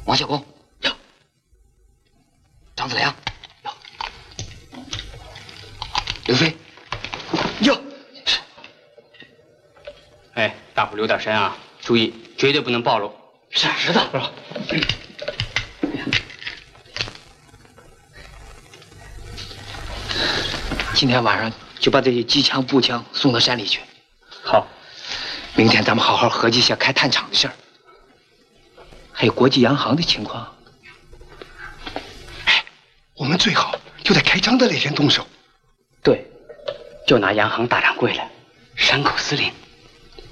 王小公，有；张子良，有；刘飞，有。 哎，大伙留点神啊！注意，绝对不能暴露。 是的。今天晚上就把这些机枪、步枪送到山里去。 好， 明天咱们好好合计一下开炭厂的事儿，还有国际洋行的情况。 哎，我们最好就在开张的那天动手。 对，就拿洋行大掌柜了，山口司令